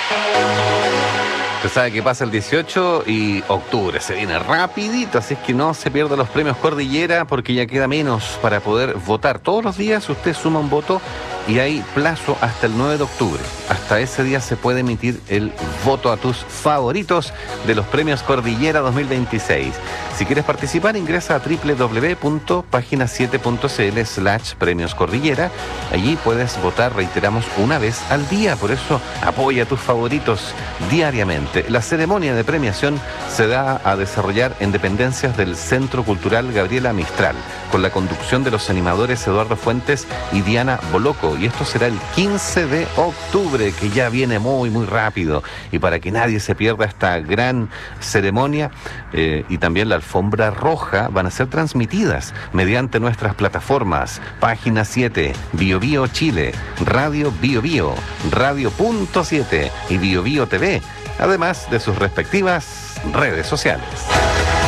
Usted sabe que pasa el 18 y octubre se viene rapidito, así es que no se pierda los premios Cordillera porque ya queda menos para poder votar. Todos los días usted suma un voto y hay plazo hasta el 9 de octubre. Hasta ese día se puede emitir el voto a tus favoritos de los premios Cordillera 2026. Si quieres participar, ingresa a www.pagina7.cl/premios Cordillera. Allí puedes votar, reiteramos, una vez al día. Por eso apoya a tus favoritos diariamente. La ceremonia de premiación se da a desarrollar en dependencias del Centro Cultural Gabriela Mistral, con la conducción de los animadores Eduardo Fuentes y Diana Boloco. Y esto será el 15 de octubre, que ya viene muy, muy rápido. Y para que nadie se pierda esta gran ceremonia y también la alfombra roja van a ser transmitidas mediante nuestras plataformas Página 7, Bio Bio Chile, Radio Bio Bio, Radio Punto 7 y Bio Bio TV, además de sus respectivas redes sociales.